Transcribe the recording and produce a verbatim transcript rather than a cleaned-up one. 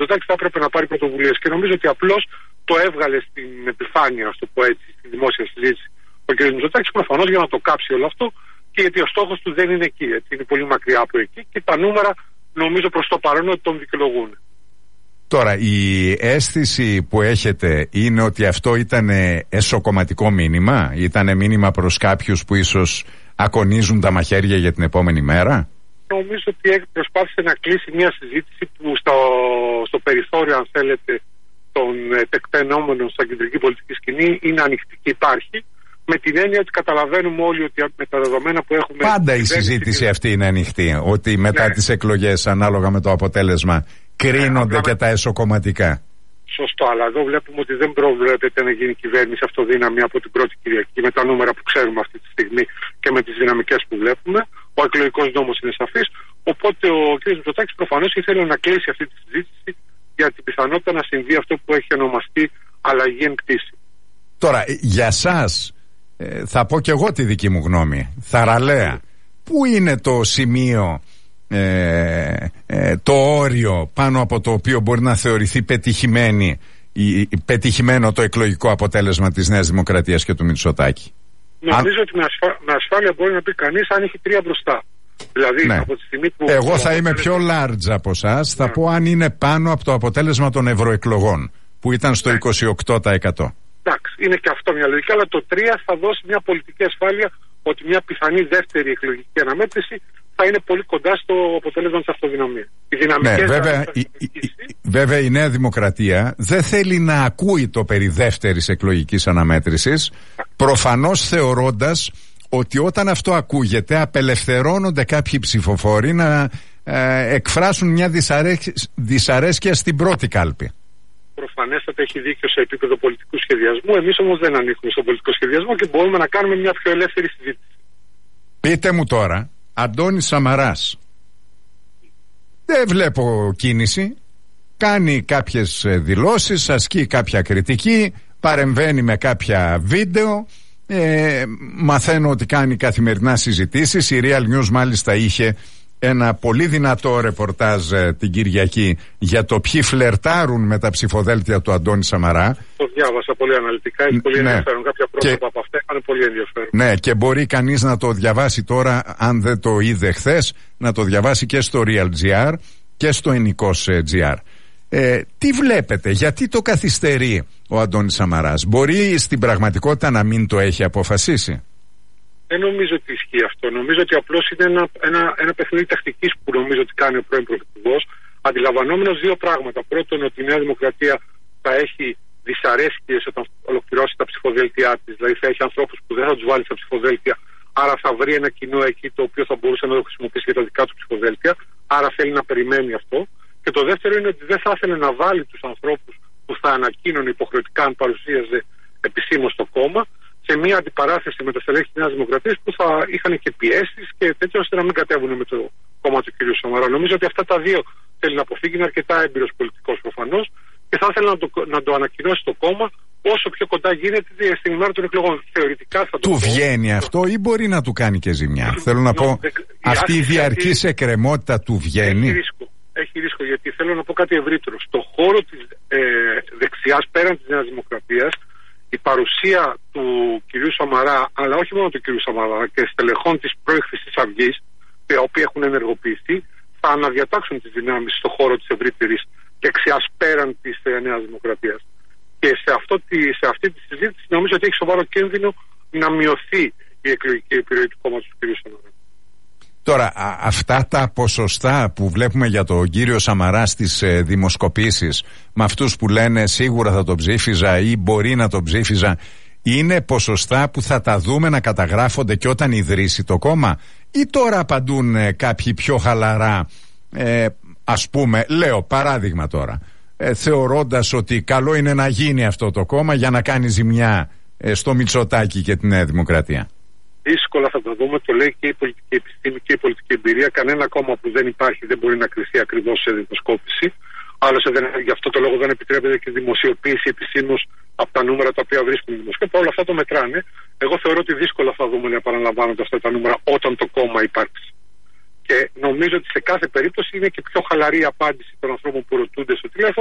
Μητσοτάκης θα έπρεπε να πάρει πρωτοβουλίες. Και νομίζω ότι απλώς το έβγαλε στην επιφάνεια, α το πω έτσι, στη δημόσια συζήτηση ο κ. Μητσοτάκης, προφανώς για να το κάψει όλο αυτό και γιατί ο στόχος του δεν είναι εκεί. Έτσι, είναι πολύ μακριά από εκεί και τα νούμερα νομίζω προς το παρόν ότι τον δικαιολογούν. Τώρα, η αίσθηση που έχετε είναι ότι αυτό ήταν εσωκομματικό μήνυμα, ήταν μήνυμα προς κάποιους που ίσως ακονίζουν τα μαχαίρια για την επόμενη μέρα? Νομίζω ότι προσπάθησε να κλείσει μια συζήτηση που στο, στο περιθώριο, αν θέλετε, των τεκτενόμενων στα κεντρική πολιτική σκηνή είναι ανοιχτή και υπάρχει. Με την έννοια ότι καταλαβαίνουμε όλοι ότι με τα δεδομένα που έχουμε. Πάντα η συζήτηση αυτή είναι ανοιχτή. Ότι μετά ναι. τις εκλογές, ανάλογα με το αποτέλεσμα, κρίνονται ναι, και τα εσωκομματικά. Σωστό, αλλά εδώ βλέπουμε ότι δεν προβλέπεται να γίνει κυβέρνηση αυτοδύναμη από την πρώτη Κυριακή με τα νούμερα που ξέρουμε αυτή τη στιγμή και με τις δυναμικές που βλέπουμε. Ο εκλογικός νόμος είναι σαφής. Οπότε ο κ. Μητσοτάκης προφανώς ήθελε να κλείσει αυτή τη συζήτηση για την πιθανότητα να συμβεί αυτό που έχει ονομαστεί αλλαγή εν κτήση. Τώρα, για σας, ε, θα πω και εγώ τη δική μου γνώμη. Θαραλέα, πού είναι το σημείο, ε, ε, το όριο πάνω από το οποίο μπορεί να θεωρηθεί πετυχημένη, η, πετυχημένο το εκλογικό αποτέλεσμα της Νέας Δημοκρατίας και του Μητσοτάκη? Νομίζω αν... ότι με, ασφα... με ασφάλεια μπορεί να πει κανείς αν έχει τρία μπροστά. Δηλαδή, ναι. από τη στιγμή που εγώ θα είμαι πιο large από εσάς, θα ναι. πω αν είναι πάνω από το αποτέλεσμα των ευρωεκλογών που ήταν στο ναι. είκοσι οκτώ τοις εκατό. Εντάξει, είναι και αυτό μια λογική, αλλά το τρία θα δώσει μια πολιτική ασφάλεια ότι μια πιθανή δεύτερη εκλογική αναμέτρηση θα είναι πολύ κοντά στο αποτέλεσμα της αυτοδυναμίας. Οι δυναμικές ναι, βέβαια, η, η, η, βέβαια η Νέα Δημοκρατία δεν θέλει να ακούει το περί δεύτερης εκλογικής αναμέτρησης, προφανώς θεωρώντας ότι όταν αυτό ακούγεται απελευθερώνονται κάποιοι ψηφοφόροι να ε, εκφράσουν μια δυσαρέσκεια, δυσαρέσκεια στην πρώτη κάλπη. Προφανέστατα έχει δίκιο σε επίπεδο πολιτικού σχεδιασμού. Εμείς όμως δεν ανήκουμε στον πολιτικό σχεδιασμό και μπορούμε να κάνουμε μια πιο ελεύθερη συζήτηση. Πείτε μου τώρα, Αντώνης Σαμαράς, δεν βλέπω κίνηση, κάνει κάποιες δηλώσεις, ασκεί κάποια κριτική, παρεμβαίνει με κάποια βίντεο. Ε, μαθαίνω ότι κάνει καθημερινά συζητήσεις. Η Real News μάλιστα είχε ένα πολύ δυνατό ρεπορτάζ ε, την Κυριακή για το ποιοι φλερτάρουν με τα ψηφοδέλτια του Αντώνη Σαμαρά. Το διάβασα πολύ αναλυτικά, έχει πολύ ναι. ενδιαφέρον. Κάποια πρόσωπα και... από αυτά είχαν πολύ ενδιαφέρον. Ναι, και μπορεί κανείς να το διαβάσει τώρα, αν δεν το είδε χθες, να το διαβάσει και στο Real τζι αρ και στο Ενικός τζι αρ. Ε, τι βλέπετε, γιατί το καθυστερεί ο Αντώνης Σαμαράς? Μπορεί στην πραγματικότητα να μην το έχει αποφασίσει? Δεν νομίζω ότι ισχύει αυτό. Νομίζω ότι απλώς είναι ένα, ένα, ένα παιχνίδι τακτικής που νομίζω ότι κάνει ο πρώην Πρωθυπουργός, αντιλαμβανόμενος δύο πράγματα. Πρώτον, ότι η Νέα Δημοκρατία θα έχει δυσαρέσκειες όταν ολοκληρώσει τα ψηφοδέλτια της, δηλαδή θα έχει ανθρώπους που δεν θα τους βάλει στα ψηφοδέλτια, άρα θα βρει ένα κοινό εκεί το οποίο θα μπορούσε να το χρησιμοποιήσει για τα δικά του ψηφοδέλτια, άρα θέλει να περιμένει αυτό. Και το δεύτερο είναι ότι δεν θα ήθελε να βάλει τους ανθρώπους που θα ανακοίνωνε υποχρεωτικά αν παρουσίαζε επισήμως το κόμμα σε μια αντιπαράθεση με τα στελέχη της Νέας Δημοκρατίας που θα είχαν και πιέσεις και τέτοιο ώστε να μην κατέβουν με το κόμμα του κ. Σαμαρά. Νομίζω ότι αυτά τα δύο θέλει να αποφύγει, είναι αρκετά έμπειρος πολιτικός προφανώς και θα ήθελε να το, να το ανακοινώσει το κόμμα όσο πιο κοντά γίνεται στην ημέρα των εκλογών. Θεωρητικά θα το του πω. Βγαίνει αυτό ή μπορεί να του κάνει και ζημιά? Θέλω να πω, αυτή η διαρκής εκκρεμότητα του βγαίνει? Έχει ρίσκο. Έχει ρίσκο γιατί θέλω να πω κάτι ευρύτερο. Στο χώρο της ε, δεξιάς πέραν της Νέας Δημοκρατίας, η παρουσία του κυρίου Σαμαρά, αλλά όχι μόνο του κυρίου Σαμαρά και στελεχών της πρώην Χρυσής Αυγής, οι οποίοι έχουν ενεργοποιηθεί, θα αναδιατάξουν τις δυνάμεις στο χώρο της ευρύτερης δεξιάς πέραν της ε, Νέας Δημοκρατίας. Και σε, αυτό, σε αυτή τη συζήτηση νομίζω ότι έχει σοβαρό κίνδυνο να μειωθεί η εκλογική επιρροή του κόμματος του κυρίου Σαμαρά. Τώρα, α, αυτά τα ποσοστά που βλέπουμε για τον κύριο Σαμαρά στις ε, δημοσκοπήσεις, με αυτούς που λένε σίγουρα θα τον ψήφιζα ή μπορεί να τον ψήφιζα, είναι ποσοστά που θα τα δούμε να καταγράφονται και όταν ιδρύσει το κόμμα, ή τώρα απαντούν ε, κάποιοι πιο χαλαρά, ε, ας πούμε, λέω παράδειγμα τώρα, ε, θεωρώντας ότι καλό είναι να γίνει αυτό το κόμμα για να κάνει ζημιά ε, στο Μητσοτάκη και τη Νέα Δημοκρατία? Δύσκολα θα το δούμε, το λέει και η πολιτική επιστήμη και η πολιτική εμπειρία. Κανένα κόμμα που δεν υπάρχει δεν μπορεί να κριθεί ακριβώς σε δημοσκόπηση. Άλλωστε, δεν, γι' αυτό το λόγο δεν επιτρέπεται και δημοσιοποίηση επισήμως από τα νούμερα τα οποία βρίσκουν δημοσκόπηση. Όλα αυτά το μετράνε. Εγώ θεωρώ ότι δύσκολα θα δούμε να επαναλαμβάνονται αυτά τα νούμερα όταν το κόμμα υπάρξει. Και νομίζω ότι σε κάθε περίπτωση είναι και πιο χαλαρή η απάντηση των ανθρώπων που ρωτούνται στο τηλέφωνο